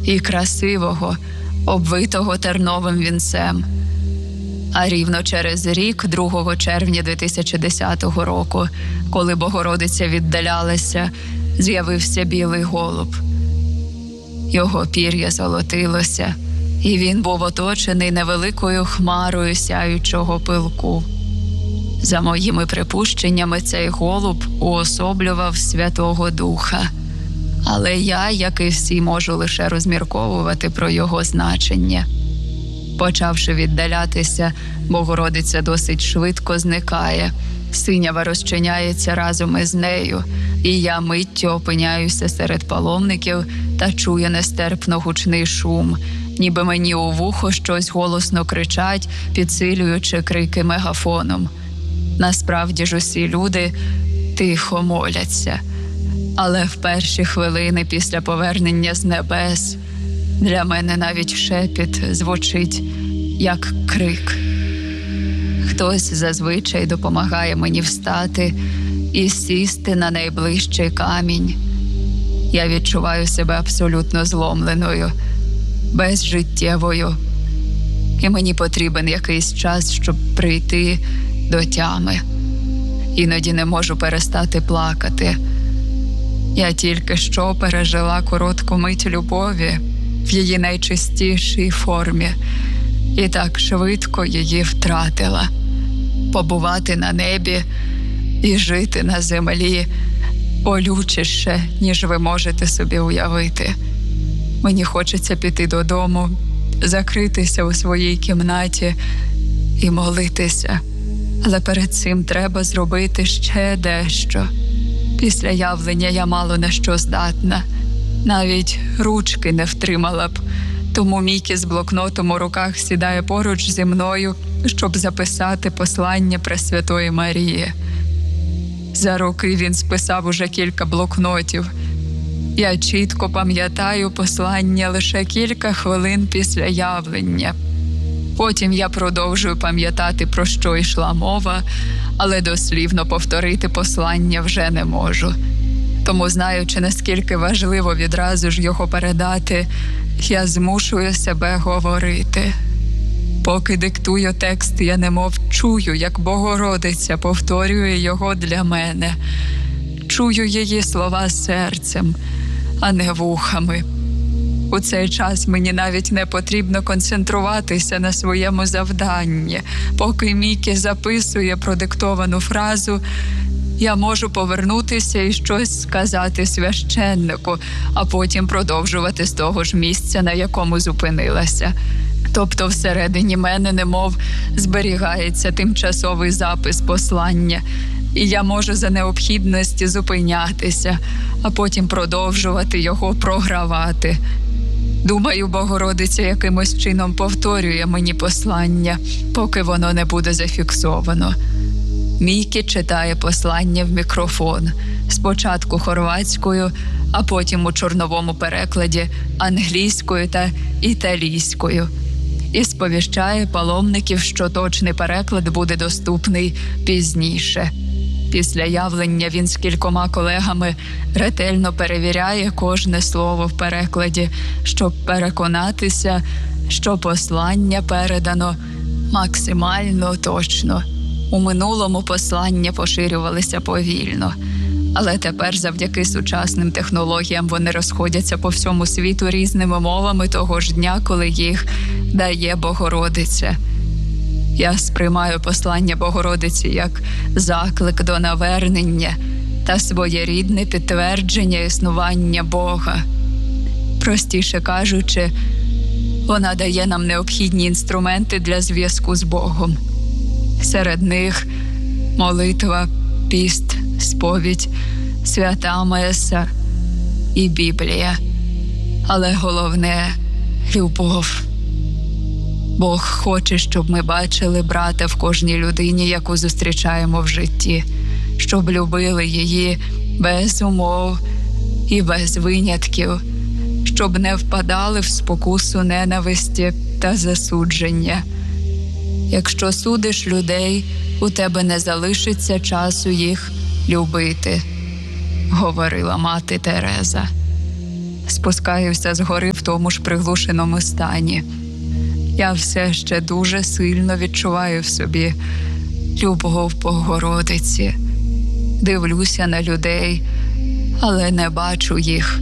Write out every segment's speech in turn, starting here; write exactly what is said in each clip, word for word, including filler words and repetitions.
і красивого, обвитого терновим вінцем. А рівно через рік, другого червня дві тисячі десятого року, коли Богородиця віддалялася, з'явився білий голуб. Його пір'я золотилося, і він був оточений невеликою хмарою сяючого пилку. За моїми припущеннями, цей голуб уособлював Святого Духа. Але я, як і всі, можу лише розмірковувати про його значення. Почавши віддалятися, Богородиця досить швидко зникає. Синява розчиняється разом із нею, і я миттю опиняюся серед паломників та чую нестерпно гучний шум, ніби мені у вухо щось голосно кричать, підсилюючи крики мегафоном. Насправді ж усі люди тихо моляться. Але в перші хвилини після повернення з небес для мене навіть шепіт звучить як крик. Хтось зазвичай допомагає мені встати і сісти на найближчий камінь. Я відчуваю себе абсолютно зломленою, безжиттєвою. І мені потрібен якийсь час, щоб прийти до тями. Іноді не можу перестати плакати. Я тільки що пережила коротку мить любові в її найчистішій формі і так швидко її втратила. Побувати на небі і жити на землі болючіше, ніж ви можете собі уявити. Мені хочеться піти додому, закритися у своїй кімнаті і молитися. Але перед цим треба зробити ще дещо. Після явлення я мало на що здатна. Навіть ручки не втримала б. Тому Мікі з блокнотом у руках сідає поруч зі мною, щоб записати послання Пресвятої Марії. За роки він списав уже кілька блокнотів. Я чітко пам'ятаю послання лише кілька хвилин після явлення. Потім я продовжую пам'ятати, про що йшла мова, але дослівно повторити послання вже не можу. Тому, знаючи, наскільки важливо відразу ж його передати, я змушую себе говорити. Поки диктую текст, я немов чую, як Богородиця повторює його для мене. Чую її слова серцем, а не вухами. У цей час мені навіть не потрібно концентруватися на своєму завданні. Поки Мікі записує продиктовану фразу, я можу повернутися і щось сказати священнику, а потім продовжувати з того ж місця, на якому зупинилася. Тобто всередині мене немов зберігається тимчасовий запис послання, і я можу за необхідності зупинятися, а потім продовжувати його програвати. Думаю, Богородиця якимось чином повторює мені послання, поки воно не буде зафіксовано. Мікі читає послання в мікрофон, спочатку хорватською, а потім у чорновому перекладі англійською та італійською. І сповіщає паломників, що точний переклад буде доступний пізніше. Після явлення він з кількома колегами ретельно перевіряє кожне слово в перекладі, щоб переконатися, що послання передано максимально точно. У минулому послання поширювалися повільно, але тепер завдяки сучасним технологіям вони розходяться по всьому світу різними мовами того ж дня, коли їх дає Богородиця. Я сприймаю послання Богородиці як заклик до навернення та своєрідне підтвердження існування Бога. Простіше кажучи, вона дає нам необхідні інструменти для зв'язку з Богом. Серед них молитва, піст, сповідь, свята меса і Біблія. Але головне – любов. Бог хоче, щоб ми бачили брата в кожній людині, яку зустрічаємо в житті, щоб любили її без умов і без винятків, щоб не впадали в спокусу ненависті та засудження. Якщо судиш людей, у тебе не залишиться часу їх любити, говорила мати Тереза. спускаюся з гори в тому ж приглушеному стані. Я все ще дуже сильно відчуваю в собі любов Богородиці. Дивлюся на людей, але не бачу їх.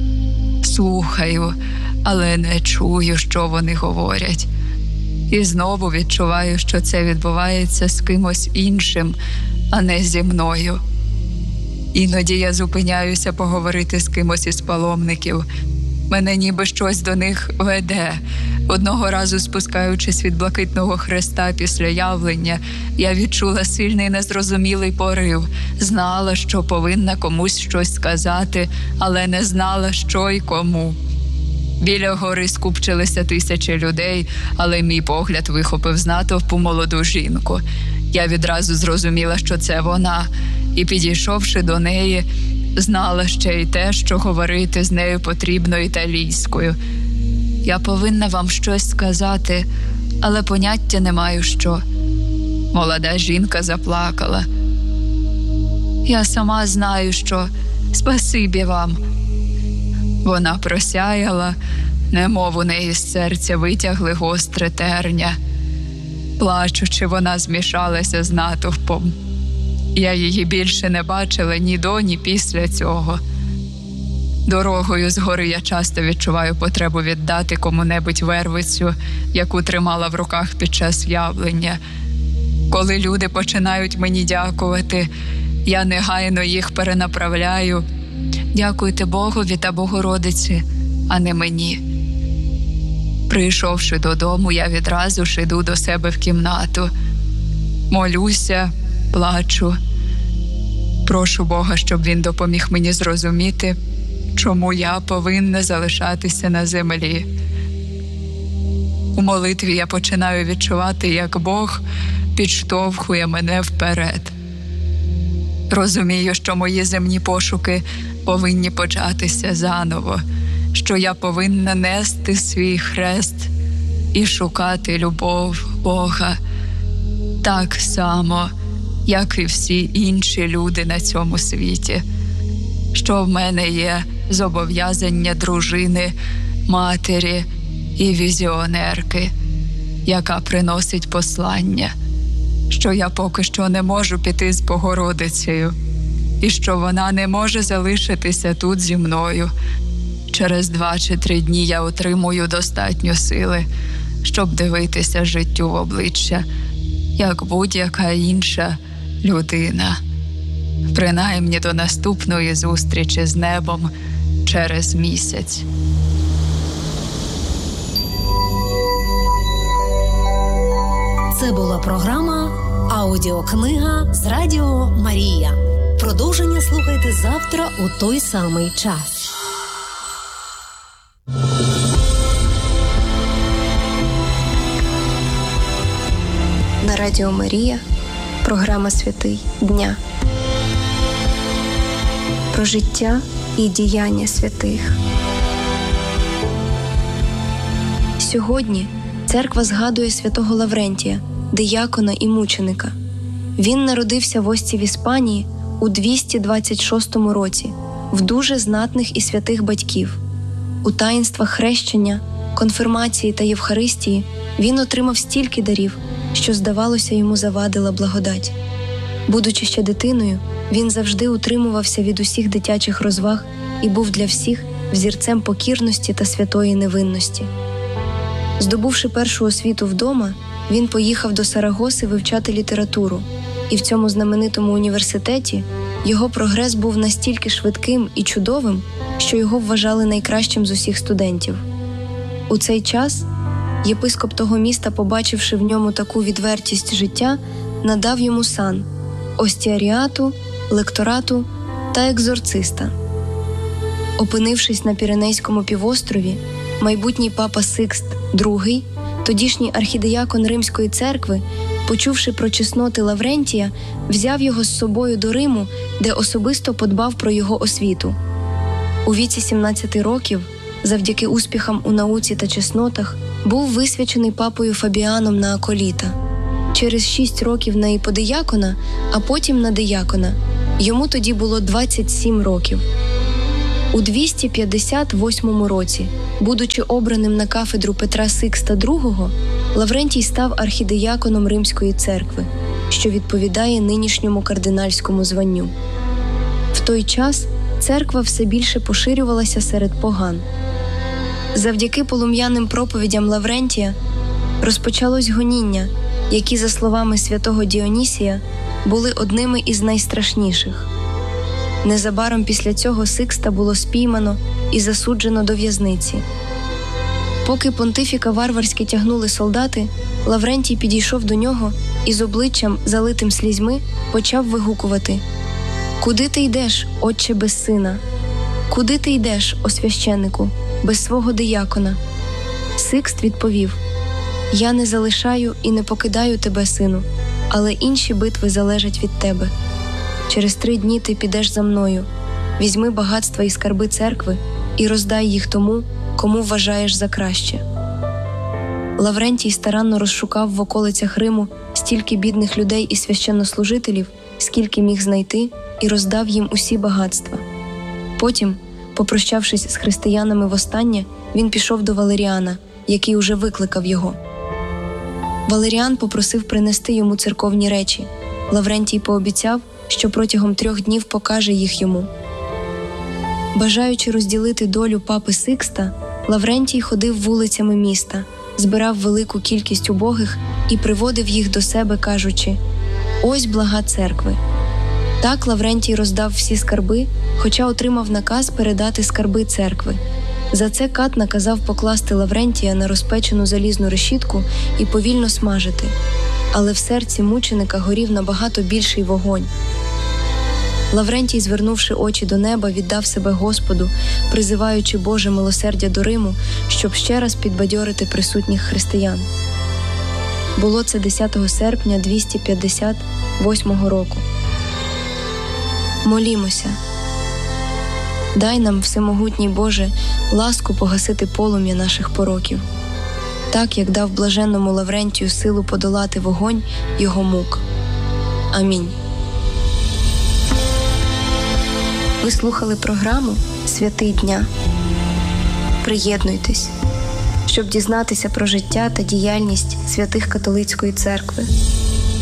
Слухаю, але не чую, що вони говорять. І знову відчуваю, що це відбувається з кимось іншим, а не зі мною. Іноді я зупиняюся поговорити з кимось із паломників. Мене ніби щось до них веде. Одного разу, спускаючись від Блакитного Хреста після явлення, я відчула сильний незрозумілий порив. Знала, що повинна комусь щось сказати, але не знала, що й кому. Біля гори скупчилися тисячі людей, але мій погляд вихопив з натовпу молоду жінку. Я відразу зрозуміла, що це вона, і, підійшовши до неї, знала ще й те, що говорити з нею потрібно італійською. Я повинна вам щось сказати, але поняття не маю що. Молода жінка заплакала. Я сама знаю, що. Спасибі вам. Вона просяяла, немов у неї з серця витягли гостре терня. Плачучи, вона змішалася з натовпом. Я її більше не бачила ні до, ні після цього. Дорогою з гори я часто відчуваю потребу віддати кому-небудь вервицю, яку тримала в руках під час явлення. Коли люди починають мені дякувати, я негайно їх перенаправляю. Дякуйте Богові та Богородиці, а не мені. Прийшовши додому, я відразу ж іду до себе в кімнату. Молюся, плачу. Прошу Бога, щоб він допоміг мені зрозуміти, чому я повинна залишатися на землі. У молитві я починаю відчувати, як Бог підштовхує мене вперед. Розумію, що мої земні пошуки повинні початися заново, що я повинна нести свій хрест і шукати любов Бога так само, як і всі інші люди на цьому світі, що в мене є зобов'язання дружини, матері і візіонерки, яка приносить послання, що я поки що не можу піти з Богородицею, і що вона не може залишитися тут зі мною. Через два чи три дні я отримую достатньо сили, щоб дивитися життю в обличчя, як будь-яка інша людина. Принаймні до наступної зустрічі з небом через місяць. Це була програма «Аудіокнига» з Радіо Марія. Продовження слухайте завтра у той самий час. На Радіо Марія програма «Святий дня». Про життя і діяння святих. Сьогодні церква згадує святого Лаврентія, диякона і мученика. Він народився в Ості в Іспанії у двісті двадцять шостому році в дуже знатних і святих батьків. У таїнствах хрещення, конфірмації та Євхаристії він отримав стільки дарів, що, здавалося, йому завадила благодать. Будучи ще дитиною, він завжди утримувався від усіх дитячих розваг і був для всіх взірцем покірності та святої невинності. Здобувши першу освіту вдома, він поїхав до Сарагоси вивчати літературу, і в цьому знаменитому університеті його прогрес був настільки швидким і чудовим, що його вважали найкращим з усіх студентів. У цей час єпископ того міста, побачивши в ньому таку відвертість життя, надав йому сан остіаріату, лекторату та екзорциста. Опинившись на Піренейському півострові, майбутній папа Сикст другий, тодішній архідиякон Римської церкви, почувши про чесноти Лаврентія, взяв його з собою до Риму, де особисто подбав про його освіту. У віці сімнадцяти років, завдяки успіхам у науці та чеснотах, був висвячений папою Фабіаном на аколіта. Через шість років на іподиякона, а потім на диякона. Йому тоді було двадцять сім років. У двісті п'ятдесят восьмому році, будучи обраним на кафедру Петра Сикста другого, Лаврентій став архідияконом Римської церкви, що відповідає нинішньому кардинальському званню. В той час церква все більше поширювалася серед поган. Завдяки полум'яним проповідям Лаврентія розпочалось гоніння, які, за словами святого Діонісія, були одними із найстрашніших. Незабаром після цього Сикста було спіймано і засуджено до в'язниці. Поки понтифіка варварськи тягнули солдати, Лаврентій підійшов до нього і з обличчям, залитим слізьми, почав вигукувати: «Куди ти йдеш, отче без сина? Куди ти йдеш, о священнику, без свого диякона?» Сикст відповів: «Я не залишаю і не покидаю тебе, сину, але інші битви залежать від тебе. Через три дні ти підеш за мною. Візьми багатства і скарби церкви і роздай їх тому, кому вважаєш за краще». Лаврентій старанно розшукав в околицях Риму стільки бідних людей і священнослужителів, скільки міг знайти, і роздав їм усі багатства. Потім, попрощавшись з християнами востаннє, він пішов до Валеріана, який уже викликав його. Валеріан попросив принести йому церковні речі. Лаврентій пообіцяв, що протягом трьох днів покаже їх йому. Бажаючи розділити долю папи Сикста, Лаврентій ходив вулицями міста, збирав велику кількість убогих і приводив їх до себе, кажучи: «Ось блага церкви». Так Лаврентій роздав всі скарби, хоча отримав наказ передати скарби церкви. За це кат наказав покласти Лаврентія на розпечену залізну решітку і повільно смажити. Але в серці мученика горів набагато більший вогонь. Лаврентій, звернувши очі до неба, віддав себе Господу, призиваючи Боже милосердя до Риму, щоб ще раз підбадьорити присутніх християн. Було це десятого серпня двісті п'ятдесят восьмого року. Молімося. Дай нам, всемогутній Боже, ласку погасити полум'я наших пороків, так, як дав блаженному Лаврентію силу подолати вогонь його мук. Амінь. Ви слухали програму «Святий дня». Приєднуйтесь, щоб дізнатися про життя та діяльність святих католицької церкви.